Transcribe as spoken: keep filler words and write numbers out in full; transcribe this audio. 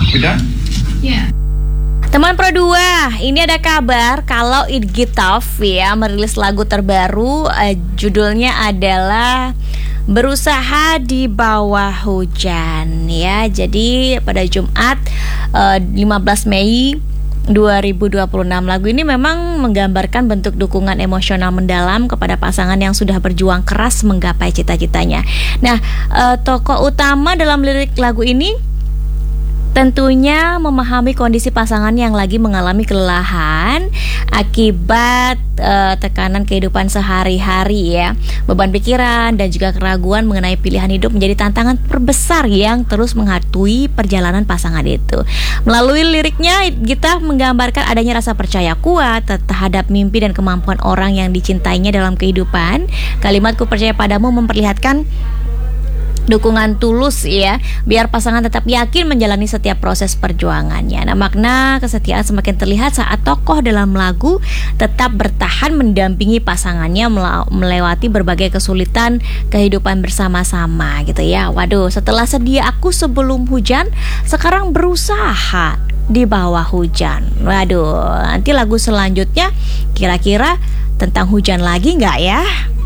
Udah? Ya. Teman Pro dua, ini ada kabar kalau Idgitov ya merilis lagu terbaru, uh, judulnya adalah Berusaha di Bawah Hujan ya. Jadi pada Jumat uh, lima belas Mei dua ribu dua puluh enam, lagu ini memang menggambarkan bentuk dukungan emosional mendalam kepada pasangan yang sudah berjuang keras menggapai cita-citanya. Nah, uh, tokoh utama dalam lirik lagu ini tentunya memahami kondisi pasangan yang lagi mengalami kelelahan akibat uh, tekanan kehidupan sehari-hari ya. Beban pikiran dan juga keraguan mengenai pilihan hidup menjadi tantangan terbesar yang terus menghantui perjalanan pasangan itu. Melalui liriknya, Gita menggambarkan adanya rasa percaya kuat terhadap mimpi dan kemampuan orang yang dicintainya dalam kehidupan. Kalimat "Ku percaya padamu" memperlihatkan dukungan tulus ya, biar pasangan tetap yakin menjalani setiap proses perjuangannya. Nah, makna kesetiaan semakin terlihat saat tokoh dalam lagu tetap bertahan mendampingi pasangannya melewati berbagai kesulitan kehidupan bersama-sama gitu ya. Waduh, setelah sedia aku sebelum hujan, sekarang berusaha di bawah hujan. Waduh, nanti lagu selanjutnya kira-kira tentang hujan lagi nggak ya?